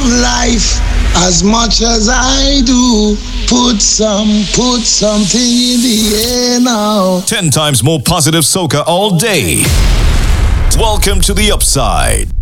love life as much as I do. Put something in the air now. 10 times more positive soca all day. Welcome to the Upside.